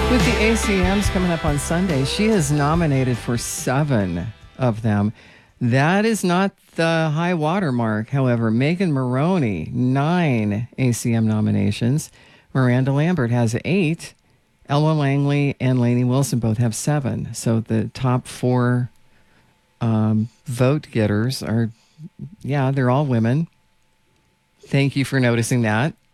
With the ACMs coming up on Sunday, she is nominated for 7 of them. That is not the high water mark. However, Megan Moroney, 9 ACM nominations. Miranda Lambert has 8. Ella Langley and Lainey Wilson both have 7. So the top 4 vote getters are, they're all women. Thank you for noticing that.